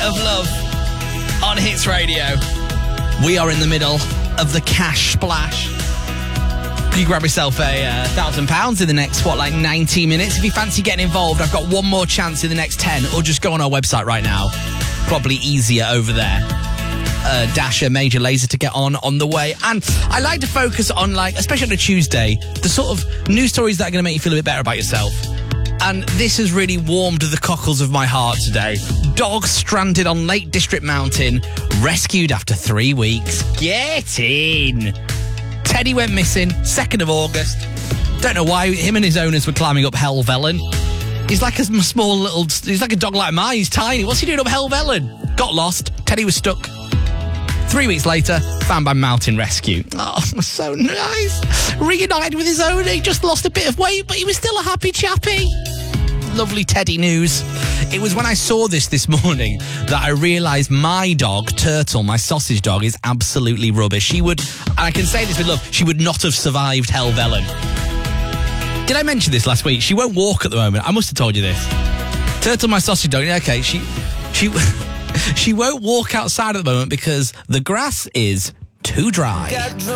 of Love on Hits Radio. We are in the middle of the cash splash. You grab yourself a £1,000 in the next, 90 minutes. If you fancy getting involved, I've got one more chance in the next 10, or just go on our website right now. Probably easier over there. Dasher, Major Lazer to get on the way. And I like to focus on, especially on a Tuesday, the sort of news stories that are going to make you feel a bit better about yourself. And this has really warmed the cockles of my heart today. Dog stranded on Lake District Mountain, rescued after 3 weeks. Get in! Teddy went missing, 2nd of August. Don't know why him and his owners were climbing up Helvellyn. He's like a small little... He's like a dog like mine. He's tiny. What's he doing up Helvellyn? Got lost. Teddy was stuck. 3 weeks later, found by Mountain Rescue. Oh, so nice. Reunited with his owner. He just lost a bit of weight, but he was still a happy chappy. Lovely Teddy news. It was when I saw this morning that I realised my dog, Turtle, my sausage dog, is absolutely rubbish. She would, and I can say this with love, she would not have survived Helvellyn. Did I mention this last week? She won't walk at the moment. I must have told you this. Turtle, my sausage dog, okay, she won't walk outside at the moment because the grass is too dry.